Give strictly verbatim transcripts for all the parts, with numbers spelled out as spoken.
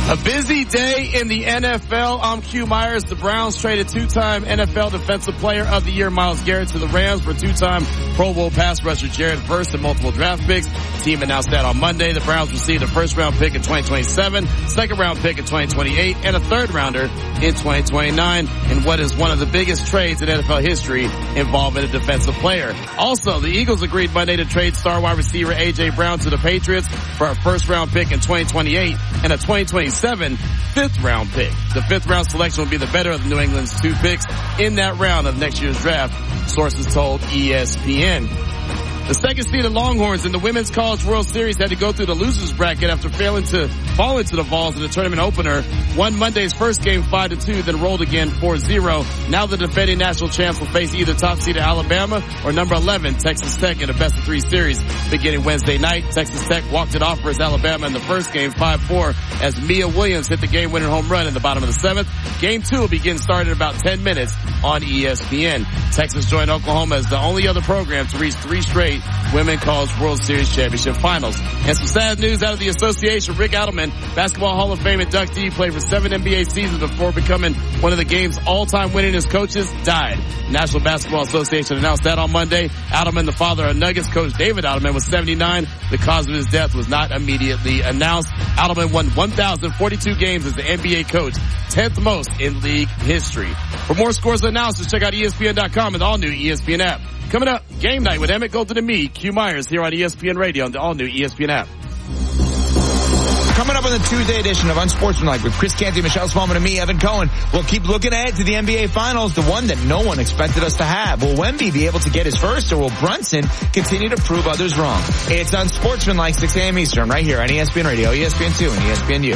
A busy day in the N F L. I'm Q Myers. The Browns traded two-time N F L Defensive Player of the Year Myles Garrett to the Rams for two-time Pro Bowl pass rusher Jared Verse and multiple draft picks. The team announced that on Monday. The Browns received a first-round pick in twenty twenty-seven, second-round pick in twenty twenty-eight, and a third-rounder in twenty twenty-nine in what is one of the biggest trades in N F L history involving a defensive player. Also, the Eagles agreed Monday to trade star wide receiver A J. Brown to the Patriots for a first-round pick in twenty twenty-eight and a twenty twenty-seven fifth round pick. The fifth round selection will be the better of New England's two picks in that round of next year's draft, sources told E S P N. The second seeded Longhorns in the Women's College World Series had to go through the losers bracket after failing to fall into the Vols in the tournament opener. Won Monday's first game five to two, then rolled again four zero. Now the defending national champs will face either top seeded Alabama or number eleven Texas Tech in a best of three series beginning Wednesday night. Texas Tech walked it off versus Alabama in the first game five four as Mia Williams hit the game winning home run in the bottom of the seventh. Game two will begin starting in about ten minutes on E S P N. Texas joined Oklahoma as the only other program to reach three straight Women College World Series Championship Finals. And some sad news out of the association. Rick Adelman, Basketball Hall of Fame inductee, played for seven N B A seasons before becoming one of the game's all-time winningest coaches, died. National Basketball Association announced that on Monday. Adelman, the father of Nuggets coach David Adelman, was seventy-nine. The cause of his death was not immediately announced. Adelman won one thousand forty-two games as the N B A coach, tenth most in league history. For more scores and analysis, check out E S P N dot com and the all-new E S P N app. Coming up, Game Night with Emmett Golden and me, Q Myers, here on E S P N Radio and the all-new E S P N app. Coming up on the Tuesday edition of Unsportsmanlike with Chris Canty, Michelle Smallman, and me, Evan Cohen. We'll keep looking ahead to the N B A Finals, the one that no one expected us to have. Will Wemby be able to get his first, or will Brunson continue to prove others wrong? It's Unsportsmanlike, six a.m. Eastern, right here on E S P N Radio, E S P N two, and E S P N U.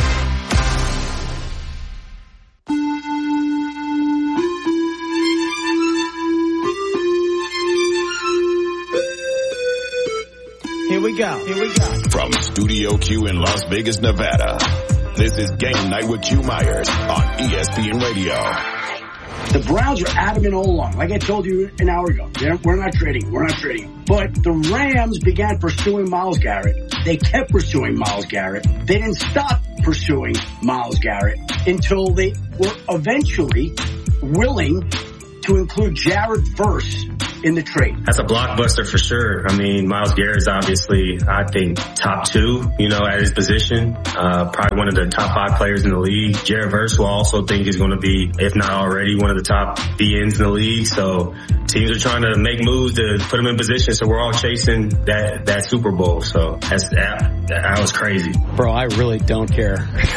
Here we go. Here we go. From Studio Q in Las Vegas, Nevada, this is Game Night with Q Myers on E S P N Radio. The Browns are adamant all along. Like I told you an hour ago, we're not trading. We're not trading. But the Rams began pursuing Myles Garrett. They kept pursuing Myles Garrett. They didn't stop pursuing Myles Garrett until they were eventually willing to include Jared Verse in the trade. That's a blockbuster for sure. I mean, Myles Garrett's obviously, I think, top two, you know, at his position. Uh, probably one of the top five players in the league. Jared Verse, who I also think is going to be, if not already, one of the top D Ns in the league. So teams are trying to make moves to put him in position. So we're all chasing that, that Super Bowl. So that's, that, that was crazy. Bro, I really don't care.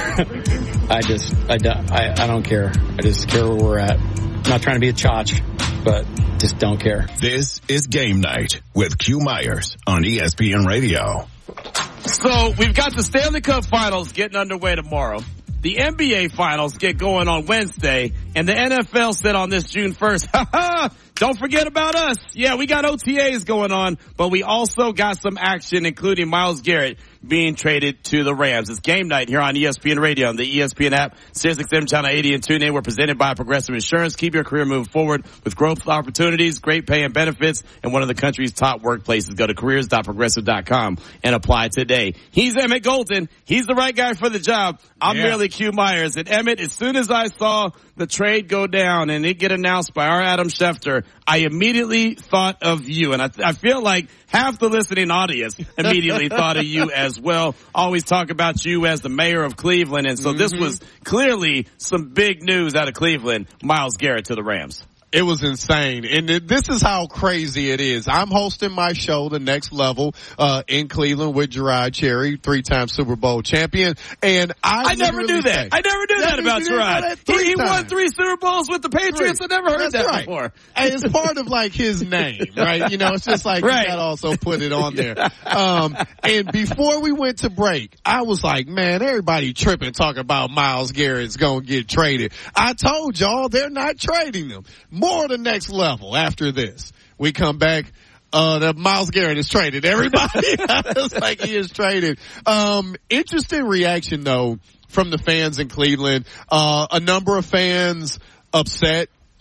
I just, I don't, I, I don't care. I just care where we're at. I'm not trying to be a chotch, but just don't care. This is Game Night with Q Myers on E S P N Radio. So we've got the Stanley Cup Finals getting underway tomorrow. The N B A Finals get going on Wednesday, and the N F L said on this June first, ha ha, don't forget about us. Yeah, we got O T As going on, but we also got some action, including Myles Garrett being traded to the Rams. It's Game Night here on E S P N Radio and the E S P N app, Sirius X M Channel eighty and TuneIn. We're presented by Progressive Insurance. Keep your career moving forward with growth opportunities, great pay and benefits, and one of the country's top workplaces. Go to careers dot progressive dot com and apply today. He's Emmett Golden. He's the right guy for the job. I'm yeah. merely Q Myers. And Emmett, as soon as I saw the trade go down and it get announced by our Adam Schefter, I immediately thought of you. And I, I feel like half the listening audience immediately thought of you as well. Always talk about you as the mayor of Cleveland. And so mm-hmm. this was clearly some big news out of Cleveland. Myles Garrett to the Rams. It was insane. And this is how crazy it is. I'm hosting my show, The Next Level, uh, in Cleveland with Gerard Cherry, three-time Super Bowl champion. And I, I never knew that. Say, I never knew that about Gerard. He, he won three Super Bowls with the Patriots. Three. I never heard That's that right. before. And it's part of like his name, right? You know, it's just like right. you gotta also put it on there. Um, and before we went to break, I was like, man, everybody tripping talking about Myles Garrett's gonna get traded. I told y'all they're not trading them. More the next level after this. We come back, uh, the Myles Garrett is traded. Everybody, it's like he is traded. Um, interesting reaction though from the fans in Cleveland. Uh, a number of fans upset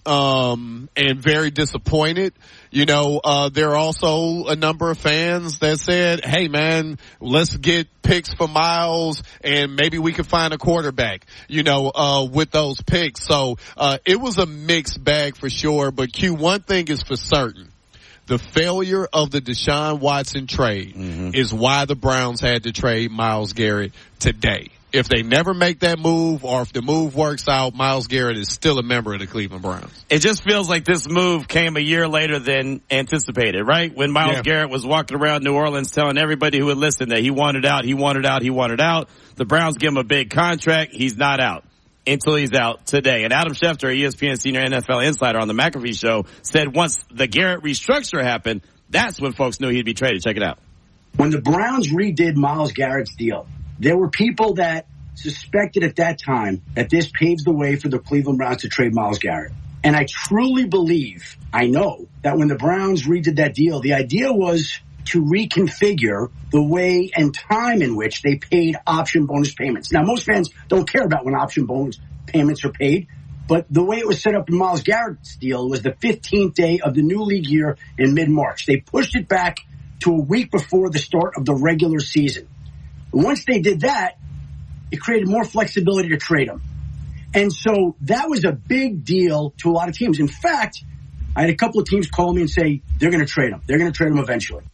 um, and very disappointed. You know, uh, there are also a number of fans that said, hey man, let's get picks for Miles and maybe we can find a quarterback, you know, uh, with those picks. So, uh, it was a mixed bag for sure, but Q, one thing is for certain. The failure of the Deshaun Watson trade mm-hmm. is why the Browns had to trade Myles Garrett today. If they never make that move or if the move works out, Myles Garrett is still a member of the Cleveland Browns. It just feels like this move came a year later than anticipated, right? When Myles yeah. Garrett was walking around New Orleans telling everybody who would listen that he wanted out, he wanted out, he wanted out. The Browns give him a big contract. He's not out until he's out today. And Adam Schefter, E S P N senior N F L insider on the McAfee show, said once the Garrett restructure happened, that's when folks knew he'd be traded. Check it out. When the Browns redid Myles Garrett's deal, there were people that suspected at that time that this paves the way for the Cleveland Browns to trade Myles Garrett. And I truly believe, I know, that when the Browns redid that deal, the idea was to reconfigure the way and time in which they paid option bonus payments. Now, most fans don't care about when option bonus payments are paid, but the way it was set up in Myles Garrett's deal was the fifteenth day of the new league year in mid-March. They pushed it back to a week before the start of the regular season. Once they did that, it created more flexibility to trade him. And so that was a big deal to a lot of teams. In fact, I had a couple of teams call me and say they're going to trade him. They're going to trade him eventually.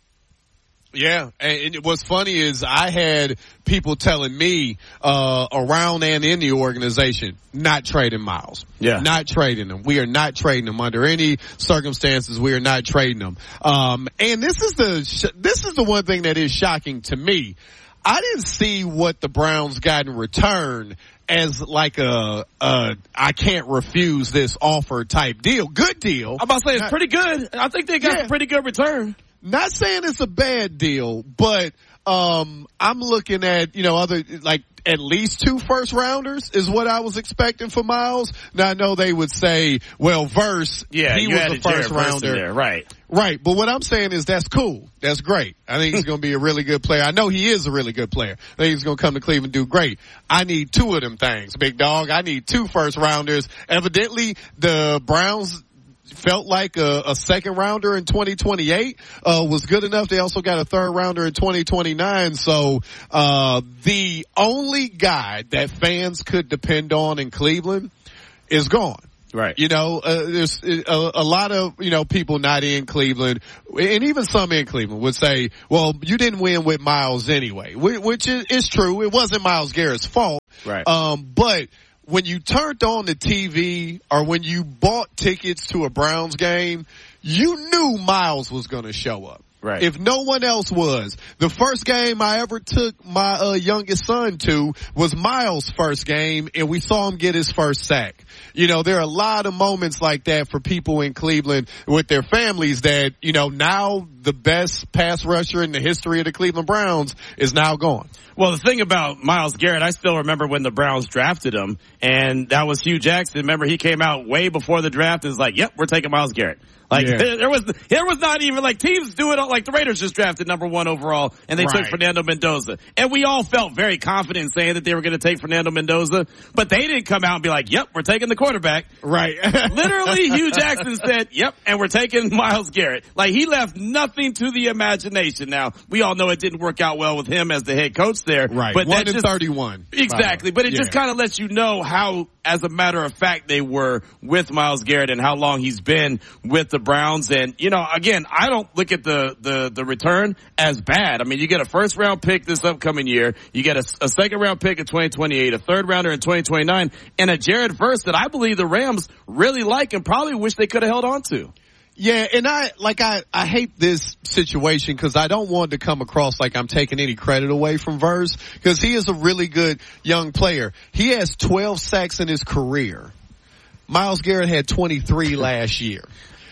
Yeah, and what's funny is I had people telling me uh around and in the organization, not trading Myles. Yeah. Not trading him. We are not trading him under any circumstances. We are not trading him. Um and this is the this is the one thing that is shocking to me. I didn't see what the Browns got in return as like a, a I can't refuse this offer type deal. Good deal. I'm about to say it's pretty good. I think they got yeah. a pretty good return. Not saying it's a bad deal, but um I'm looking at, you know, other like at least two first rounders is what I was expecting for Myles. Now I know they would say, well, Verse, yeah, he was a first rounder. There, right. Right. But what I'm saying is that's cool. That's great. I think he's going to be a really good player. I know he is a really good player. I think he's going to come to Cleveland and do great. I need two of them things, big dog. I need two first rounders. Evidently the Browns felt like a, a second rounder in twenty twenty-eight uh was good enough. They also got a third rounder in twenty twenty-nine. So uh the only guy that fans could depend on in Cleveland is gone. Right. You know, uh, there's a, a lot of, you know, people not in Cleveland, and even some in Cleveland would say, well, you didn't win with Myles anyway, which is, is true. It wasn't Myles Garrett's fault. Right. Um, but when you turned on the T V or when you bought tickets to a Browns game, you knew Myles was going to show up. Right. If no one else was. The first game I ever took my uh, youngest son to was Myles' first game, and we saw him get his first sack. You know, there are a lot of moments like that for people in Cleveland with their families that, you know, now the best pass rusher in the history of the Cleveland Browns is now gone. Well, the thing about Myles Garrett, I still remember when the Browns drafted him, and that was Hugh Jackson. Remember, he came out way before the draft and was like, yep, we're taking Myles Garrett. Like, yeah. there was, there was not even, like, teams do it, like the Raiders just drafted number one overall, and they right. took Fernando Mendoza. And we all felt very confident in saying that they were going to take Fernando Mendoza, but they didn't come out and be like, yep, we're taking the quarterback. Right. Literally, Hugh Jackson said, yep, and we're taking Myles Garrett. Like, he left nothing to the imagination. Now, we all know it didn't work out well with him as the head coach there. Right. But one in thirty-one. Exactly. But it yeah. just kind of lets you know how, as a matter of fact, they were with Myles Garrett and how long he's been with the Browns. And, you know, again, I don't look at the, the, the return as bad. I mean, you get a first round pick this upcoming year. You get a, a second round pick in twenty twenty-eight, a third rounder in twenty twenty-nine, and a Jared Verse that I believe the Rams really like and probably wish they could have held on to. Yeah, and I, like, I, I hate this situation because I don't want to come across like I'm taking any credit away from Verse because he is a really good young player. He has twelve sacks in his career. Myles Garrett had twenty-three last year.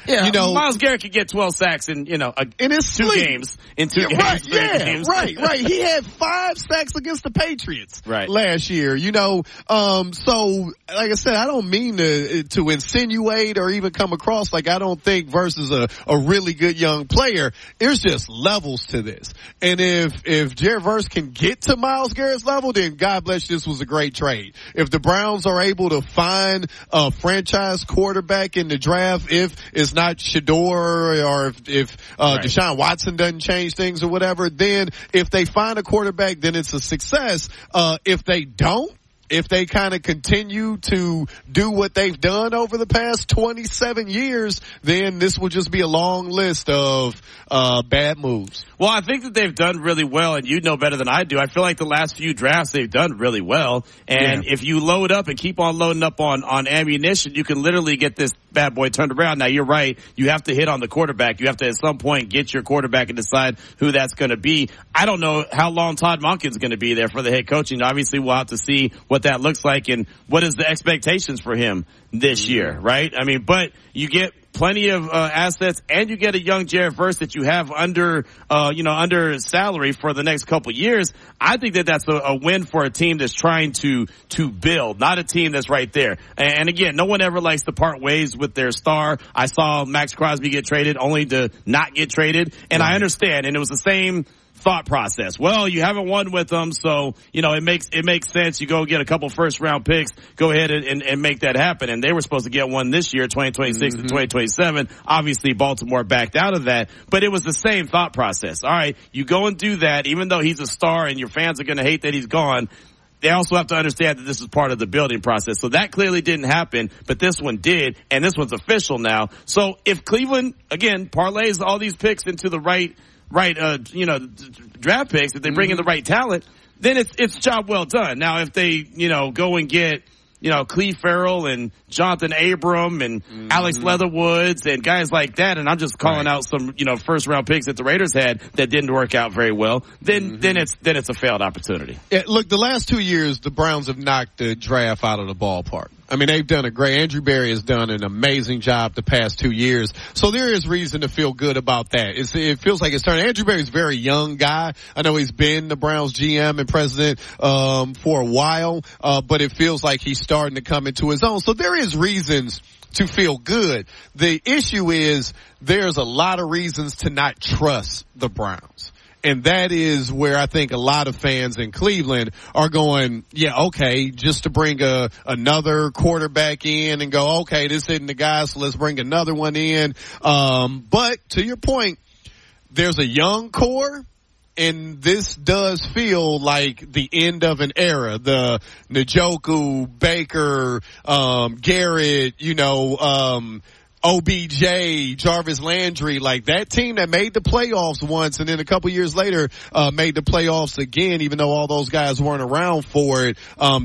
Yeah, you know, Myles Garrett could get twelve sacks in, you know, a, in his two sleep. games. In two yeah, games. Right, yeah, games. right, right. He had five sacks against the Patriots right. last year, you know. Um, so, like I said, I don't mean to, to insinuate or even come across like I don't think versus a, a really good young player. There's just levels to this. And if, if Jared Verse can get to Myles Garrett's level, then God bless you, this was a great trade. If the Browns are able to find a franchise quarterback in the draft, if it's not Shador or if, if uh, right. Deshaun Watson doesn't change things or whatever, then if they find a quarterback, then it's a success. Uh, if they don't, if they kind of continue to do what they've done over the past twenty-seven years, then this will just be a long list of uh bad moves. Well, I think that they've done really well, and you know better than I do. I feel like the last few drafts they've done really well. And yeah. if you load up and keep on loading up on, on ammunition, you can literally get this bad boy turned around. Now, you're right. You have to hit on the quarterback. You have to, at some point, get your quarterback and decide who that's going to be. I don't know how long Todd Monken's going to be there for the head coaching. Obviously, we'll have to see what that looks like and what is the expectations for him this mm-hmm. year, right? I mean, but you get plenty of uh, assets, and you get a young Jared Verse that you have under, uh, you know, under salary for the next couple of years. I think that that's a, a win for a team that's trying to to build, not a team that's right there. And, and again, no one ever likes to part ways with their star. I saw Max Crosby get traded only to not get traded, and right. I understand. And it was the same thought process. Well, you haven't won with them, so, you know, it makes, it makes sense. You go get a couple first round picks, go ahead and, and, and make that happen. And they were supposed to get one this year, twenty twenty-six mm-hmm. and twenty twenty-seven. Obviously, Baltimore backed out of that, but it was the same thought process. All right, you go and do that, even though he's a star and your fans are going to hate that he's gone. They also have to understand that this is part of the building process. So that clearly didn't happen, but this one did, and this one's official now. So if Cleveland, again, parlays all these picks into the right right, uh, you know, draft picks, if they bring mm-hmm. in the right talent, then it's, it's job well done. Now, if they, you know, go and get, you know, Cleve Farrell and Jonathan Abram and mm-hmm. Alex Leatherwoods and guys like that, and I'm just calling right. out some, you know, first round picks that the Raiders had that didn't work out very well, then, mm-hmm. then it's, then it's a failed opportunity. Yeah, look, the last two years, the Browns have knocked the draft out of the ballpark. I mean, they've done a great, Andrew Berry has done an amazing job the past two years. So there is reason to feel good about that. It's, it feels like it's turning. Andrew Berry's a very young guy. I know he's been the Browns G M and president, um, for a while, uh, but it feels like he's starting to come into his own. So there is reasons to feel good. The issue is there's a lot of reasons to not trust the Browns. And that is where I think a lot of fans in Cleveland are going, yeah, okay, just to bring a, another quarterback in and go, okay, this isn't the guy, so let's bring another one in. Um, but to your point, there's a young core, and this does feel like the end of an era. The Njoku, Baker, um, Garrett, you know, um, O B J, Jarvis Landry, like that team that made the playoffs once and then a couple years later, uh, made the playoffs again, even though all those guys weren't around for it. Um,